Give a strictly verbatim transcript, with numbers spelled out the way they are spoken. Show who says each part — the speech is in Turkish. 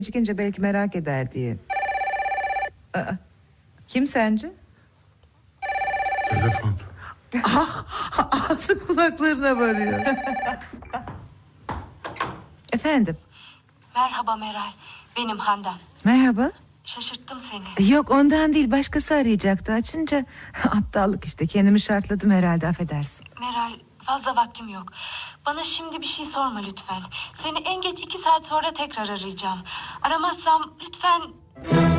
Speaker 1: Çıkınca belki merak eder diye. Aa, kim sence?
Speaker 2: Telefon.
Speaker 1: Ağzı kulaklarına varıyor. Efendim?
Speaker 3: Merhaba Meral, benim Handan.
Speaker 1: Merhaba.
Speaker 3: Şaşırttım seni.
Speaker 1: Yok, ondan değil, başkası arayacaktı. Açınca aptallık işte, kendimi şartladım herhalde, affedersin.
Speaker 3: Meral, fazla vaktim yok. Bana şimdi bir şey sorma lütfen. Seni en geç iki saat sonra tekrar arayacağım. Aramazsam lütfen...